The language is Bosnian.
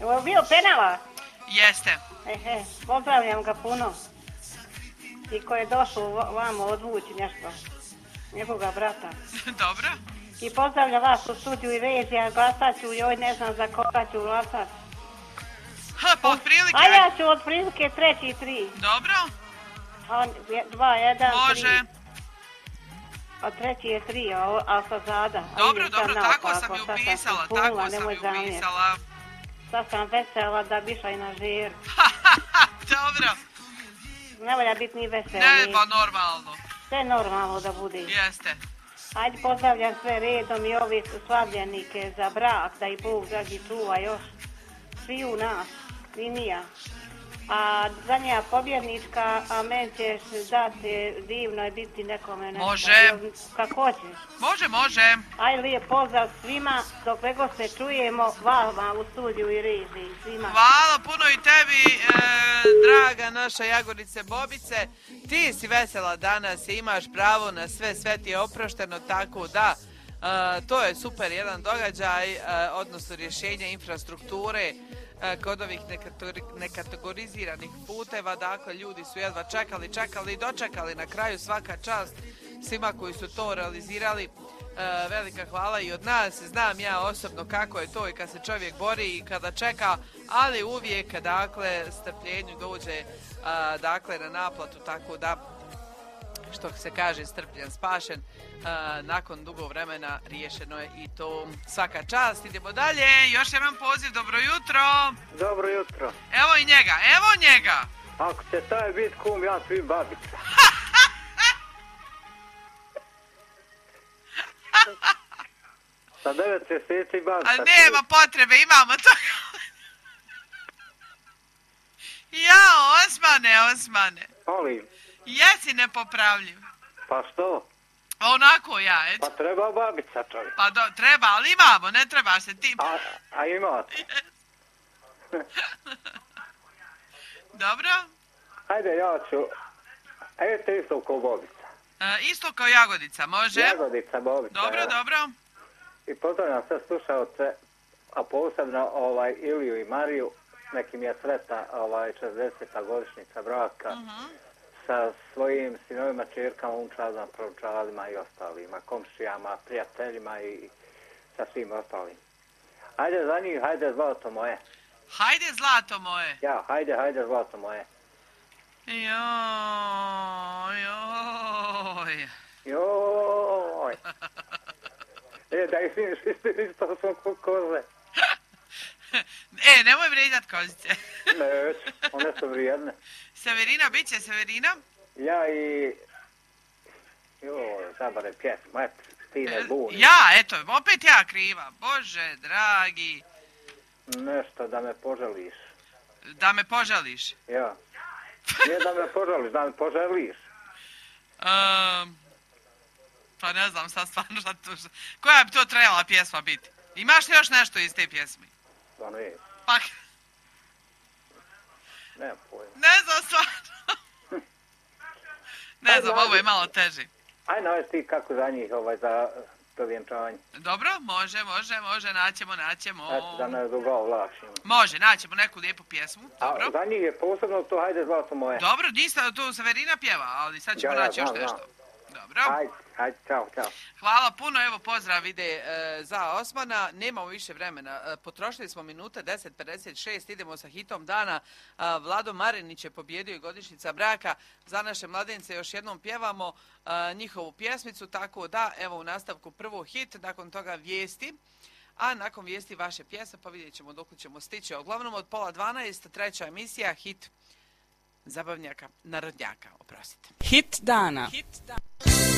Ovo bio penala? Jeste. Pozdravljam ga puno. I ko je došao vamo odvući nešto. Njegoga brata. Dobro. I pozdravljam vas u studiju i režija. Glasat ću joj, ne znam za koga ću glasat. Pa otprilike. A ja ću otprilike 3 i 3. Dobro. 2, 1, Može. 3. A 3 je 3, a sa zada. Dobro, tako sam je upisala, Sad sam vesela da bi išla i na žir. Dobro. Ne valja biti ni veseli. Ne, pa normalno. Sve normalno da bude. Jeste. Ajde, pozdravljam sve redom i ovi slavljenike za brak, da i Bog dragi čuva još. Svi u nas, linija. A zadnja pobjednička, a men ćeš dati, divno je biti nekome nešto. Može. Kako hoćeš? Može. Aj, lijep pozdrav svima, dok nego se čujemo, vama u studiju i režiji, svima. Hvala puno i tebi, draga naša Jagodice Bobice. Ti si vesela danas i imaš pravo na sve ti je oprošteno, tako da to je super jedan događaj, odnosno rješenje infrastrukture kod ovih nekategoriziranih puteva. Dakle, ljudi su jedva čekali i dočekali. Na kraju svaka čast svima koji su to realizirali. Velika hvala i od nas. Znam ja osobno kako je to i kad se čovjek bori i kada čeka, ali uvijek, dakle, strpljenju dođe, dakle, na naplatu, tako da, što se kaže, strpljen, spašen, nakon dugo vremena riješeno je i to. Svaka čast, idemo dalje, još jedan poziv, dobro jutro. Dobro jutro. Evo njega. Ako će taj biti kum, ja ću i babica. Sa 9 mjeseci babica. Ali nema potrebe, imamo to. Ja, Osmane. Molim. Jesi nepopravljiv. Pa što? Onako ja, eto. Pa treba babica, čovjek. Pa treba, ali imamo, ne treba se ti. A imate? Dobro. Hajde, ja ću. Eto isto kao Bobica. Isto kao Jagodica, može? Jagodica, Bobica. Dobro. I pozdravljam sve slušalce, a posebno Iliju i Mariju, nekim je sretna 60. godišnjica braka. Sa svojim sinovima, čerkama, unčadima, proučadima i ostalima, komšijama, prijateljima i sa svim ostalim. Hajde za njih, hajde zlato moje. Hajde zlato moje. Ja, hajde zlato moje. Joj. Da ih siniš isto sam koze. Nemoj vrijeđat kozice. Ne, one su vrijedne. Severina, bit će Severina? Ja i... zabare pjesmu, eto, ti ne buni. Ja, eto, opet ja kriva. Bože, dragi. Nešto da me poželiš. Da me poželiš? Ja. Nije da me poželiš, da me poželiš. Pa ne znam sad stvarno šta tu... Koja bi to trebala pjesma biti? Imaš li još nešto iz te pjesme? Stvarno je. Pa... Nemam pojma. Ne znam stvarno. Ne znam, ovo je malo teže. Aj navesti ti kako za njih, za to vjenčanje. Dobro, može, naćemo. Eto, da ne dugo ovlačimo. Može, naćemo neku lijepu pjesmu, dobro. A za njih je posebno to hajde zlato moje. Dobro, nista tu Severina pjeva, ali sad ćemo naći još nešto. Dobro. Ajde, čao. Hvala puno, evo pozdrav ide za Osmana, nemamo više vremena, potrošili smo minute 10:56, idemo sa hitom dana. Vlado Marinić je pobjedio i godišnjica braka, za naše mladence još jednom pjevamo njihovu pjesmicu, tako da evo u nastavku prvo hit, nakon toga vijesti, a nakon vijesti vaše pjesme, pa vidjet ćemo dok ćemo stići. Uglavnom od 11:30, treća emisija, hit zabavnjaka, narodnjaka, oprostite. Hit dana.